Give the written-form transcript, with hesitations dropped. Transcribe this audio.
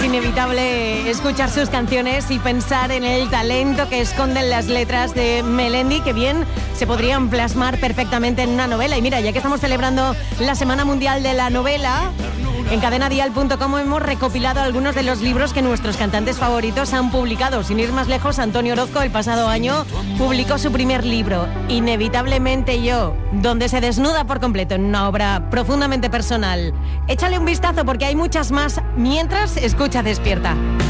Es inevitable escuchar sus canciones y pensar en el talento que esconden las letras de Melendi, que bien se podrían plasmar perfectamente en una novela. Y mira, ya que estamos celebrando la Semana Mundial de la Novela, en cadenadial.com hemos recopilado algunos de los libros que nuestros cantantes favoritos han publicado. Sin ir más lejos, Antonio Orozco el pasado año publicó su primer libro, Inevitablemente Yo, donde se desnuda por completo en una obra profundamente personal. Échale un vistazo porque hay muchas más mientras escucha Despierta.